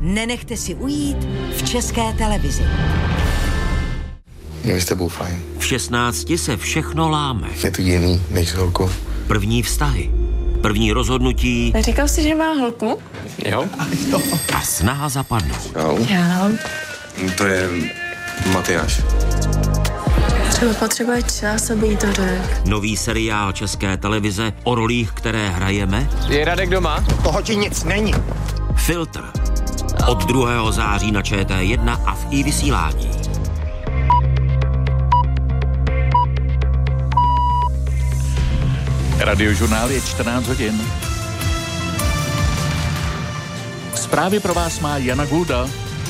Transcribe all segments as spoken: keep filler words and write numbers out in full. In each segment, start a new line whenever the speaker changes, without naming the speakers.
nenechte si ujít v České televizi.
Je s tebou fajn.
V šestnácti se všechno láme.
Je to jiný než s holkou.
První vztahy, první rozhodnutí.
Říkal jsi, že má holku?
Jo.
A snaha zapadnout.
Jo.
Já.
To je Matyáš.
Třeba potřebuje čas, aby jí to řekl.
Nový seriál České televize o rolích, které hrajeme.
Je Radek doma?
Toho ti nic není.
Filtr. Od druhého září na Č T jedna a v i vysílání.
Radiožurnál je čtrnáct hodin. Zprávy pro vás má Jana Gulda.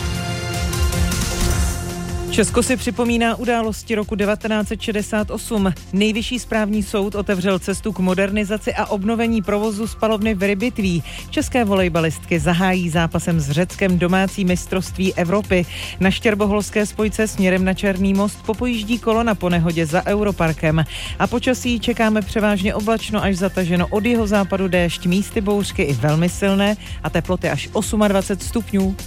Česko si připomíná události roku devatenáct set šedesát osm. Nejvyšší správní soud otevřel cestu k modernizaci a obnovení provozu spalovny v Rybitví. České volejbalistky zahájí zápasem s Řeckem domácí mistrovství Evropy. Na štěrboholské spojce směrem na Černý most popojíždí kolona po nehodě za Europarkem. A počasí čekáme převážně oblačno až zataženo, od jihozápadu déšť, místy bouřky i velmi silné a teploty až dvacet osm stupňů.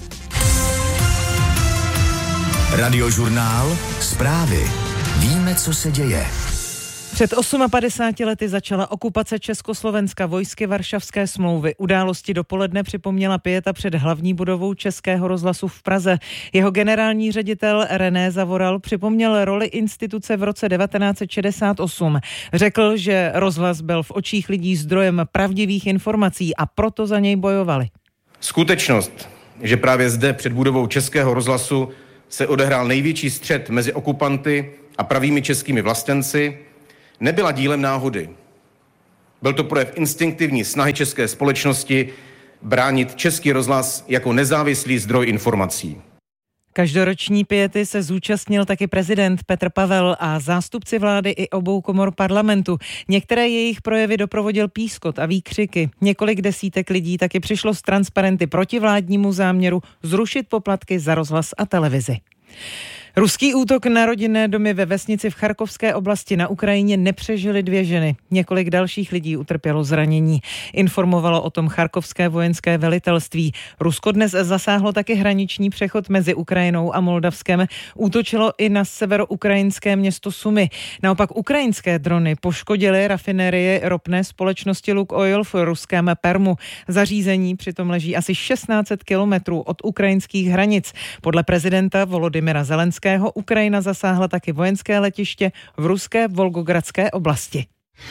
Radiožurnál, zprávy. Víme, co se děje.
Před padesáti osmi lety začala okupace Československa vojsky Varšavské smlouvy. Události dopoledne připomněla pieta před hlavní budovou Českého rozhlasu v Praze. Jeho generální ředitel René Zavoral připomněl roli instituce v roce devatenáct set šedesát osm. Řekl, že rozhlas byl v očích lidí zdrojem pravdivých informací a proto za něj bojovali.
Skutečnost, že právě zde před budovou Českého rozhlasu se odehrál největší střet mezi okupanty a pravými českými vlastenci, nebyla dílem náhody. Byl to projev instinktivní snahy české společnosti bránit Český rozhlas jako nezávislý zdroj informací.
Každoroční piety se zúčastnil taky prezident Petr Pavel a zástupci vlády i obou komor parlamentu. Některé jejich projevy doprovodil pískot a výkřiky. Několik desítek lidí taky přišlo s transparenty proti vládnímu záměru zrušit poplatky za rozhlas a televizi. Ruský útok na rodinné domy ve vesnici v Charkovské oblasti na Ukrajině nepřežily dvě ženy. Několik dalších lidí utrpělo zranění. Informovalo o tom charkovské vojenské velitelství. Rusko dnes zasáhlo taky hraniční přechod mezi Ukrajinou a Moldavskem. Útočilo i na severoukrajinské město Sumy. Naopak ukrajinské drony poškodily rafinérie ropné společnosti Lukoil v ruském Permu. Zařízení přitom leží asi šestnáct set kilometrů od ukrajinských hranic. Podle prezidenta Volodymyra Zelenského Ukrajina zasáhla taky vojenské letiště v ruské Volgogradské oblasti.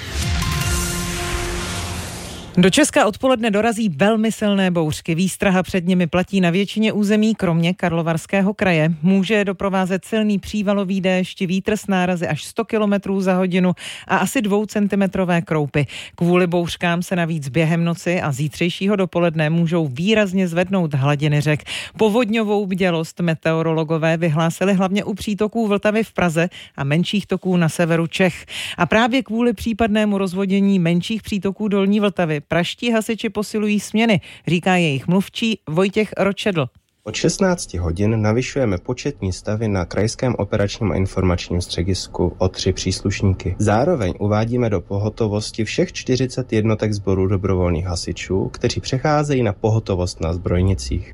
Do Česka odpoledne dorazí velmi silné bouřky. Výstraha před nimi platí na většině území, kromě Karlovarského kraje. Může doprovázet silný přívalový déšť, vítr s nárazy až sto kilometrů za hodinu a asi dvoucentimetrové kroupy. Kvůli bouřkám se navíc během noci a zítřejšího dopoledne můžou výrazně zvednout hladiny řek. Povodňovou bdělost meteorologové vyhlásili hlavně u přítoků Vltavy v Praze a menších toků na severu Čech. A právě kvůli případnému rozvodění menších přítoků dolní Vltavy praští hasiči posilují směny, říká jejich mluvčí Vojtěch Ročedl.
Od šestnácti hodin navyšujeme početní stavy na Krajském operačním a informačním středisku o tři příslušníky. Zároveň uvádíme do pohotovosti všech čtyřicet jednotek sborů dobrovolných hasičů, kteří přecházejí na pohotovost na zbrojnicích.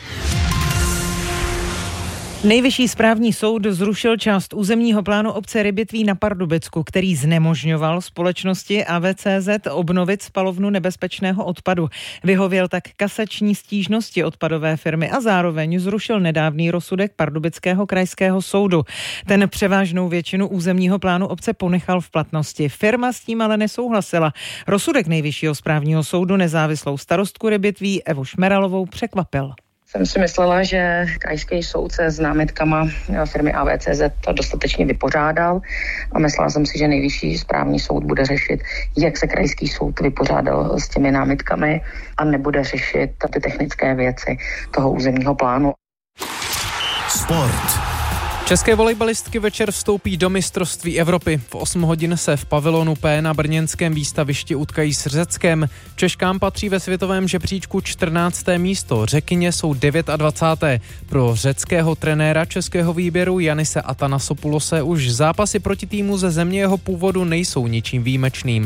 Nejvyšší správní soud zrušil část územního plánu obce Rybitví na Pardubicku, který znemožňoval společnosti A V C Z obnovit spalovnu nebezpečného odpadu. Vyhověl tak kasační stížnosti odpadové firmy a zároveň zrušil nedávný rozsudek Pardubického krajského soudu. Ten převážnou většinu územního plánu obce ponechal v platnosti. Firma s tím ale nesouhlasila. Rozsudek Nejvyššího správního soudu nezávislou starostku Rybitví Evu Šmeralovou překvapil.
Jsem si myslela, že krajský soud se s námitkama firmy A V C Z to dostatečně vypořádal a myslela jsem si, že Nejvyšší správní soud bude řešit, jak se krajský soud vypořádal s těmi námitkami a nebude řešit ty technické věci toho územního plánu.
Sport.
České volejbalistky večer vstoupí do mistrovství Evropy. V osm hodin se v pavilonu P na brněnském výstavišti utkají s Řeckem. Češkám patří ve světovém žebříčku čtrnácté místo, Řekyně jsou dvacáté devátého Pro řeckého trenéra českého výběru Yanise Atanasopulose už zápasy proti týmu ze země jeho původu nejsou ničím výjimečným.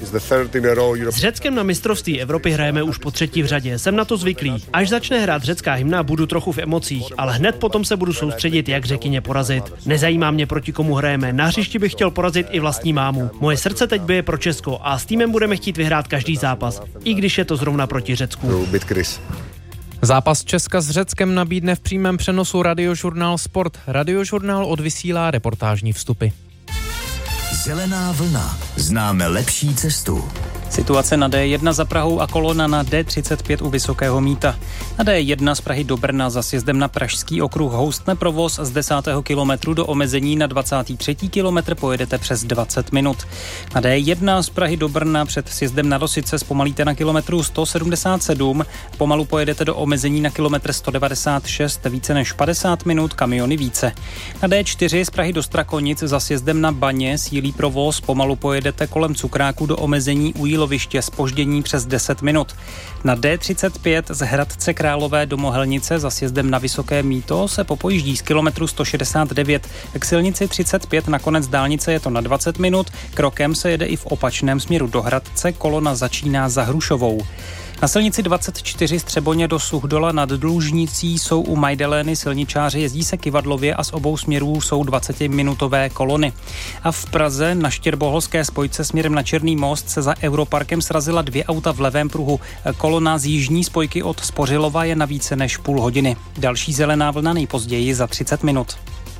S Řeckem na mistrovství Evropy hrajeme už po třetí v řadě. Jsem na to zvyklý. Až začne hrát řecká hymna, budu trochu v emocích, ale hned potom se budu soustředit, jak Řekyně porazit. Nezajímá mě, proti komu hrajeme. Na hřišti bych chtěl porazit i vlastní mámu. Moje srdce teď bije pro Česko a s týmem budeme chtít vyhrát každý zápas, i když je to zrovna proti Řecku.
Zápas Česka s Řeckem nabídne v přímém přenosu Radiožurnál Sport. Radiožurnál odvysílá reportážní vstupy.
Zelená vlna. Známe lepší cestu.
Situace na D jedna za Prahou a kolona na D třicet pět u Vysokého Mýta. Na D jedna z Prahy do Brna za sjezdem na Pražský okruh houstne provoz z desátého kilometru do omezení na dvacátý třetí kilometr pojedete přes dvacet minut. Na D jedna z Prahy do Brna před sjezdem na Rosice zpomalíte na kilometru sto sedmdesát sedm, pomalu pojedete do omezení na kilometr sto devadesát šest, více než padesát minut, kamiony více. Na D čtyři z Prahy do Strakonic za sjezdem na Baně sílí provoz, pomalu pojedete kolem Cukráku do omezení u Jíloviště, zpoždění přes deset minut. Na D třicet pět z Hradce Králové do Mohelnice za sjezdem na Vysoké Mýto se popojíždí z kilometru sto šedesát devět. K silnici třicet pět na konec dálnice je to na dvacet minut, krokem se jede i v opačném směru do Hradce, kolona začíná za Hrušovou. Na silnici dvacet čtyři z Třeboně do Suchdola nad Dlužnicí jsou u Majdelény silničáři, jezdí se kyvadlově a z obou směrů jsou dvacetiminutové kolony. A v Praze na Štěrboholské spojce směrem na Černý most se za Europarkem srazila dvě auta v levém pruhu. Kolona z jižní spojky od Spořilova je na více než půl hodiny. Další zelená vlna nejpozději za třicet minut.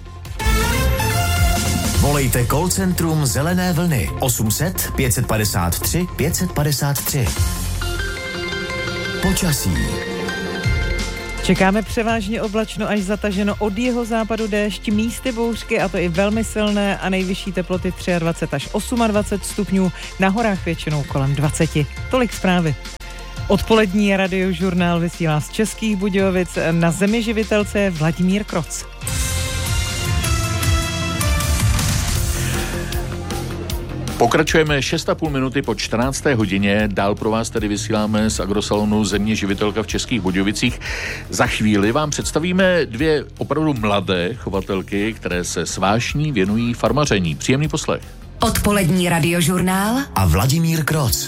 Volejte call centrum Zelené vlny osm set pět padesát tři pět padesát tři. Počasí.
Čekáme převážně oblačno až zataženo, od jeho západu déšť, místy bouřky, a to i velmi silné, a nejvyšší teploty dvacet tři až dvacet osm stupňů, na horách většinou kolem dvacet. Tolik zprávy. Odpolední Radiožurnál vysílá z Českých Budějovic, na zemi živitelce Vladimír Kroc.
Pokračujeme šest a půl minuty po čtrnácté hodině. Dál pro vás tady vysíláme z agrosalonu Země živitelka v Českých Budějovicích. Za chvíli vám představíme dvě opravdu mladé chovatelky, které se s vášní věnují farmaření. Příjemný poslech.
Odpolední Radiožurnál
a Vladimír Kroc.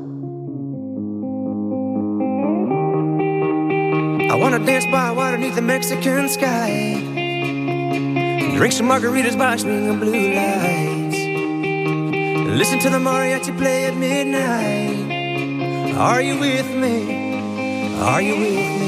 I wanna dance by water beneath the Mexican sky. Drink some margaritas by swinging blue lights. Listen to the mariachi play at midnight. Are you with me? Are you with me?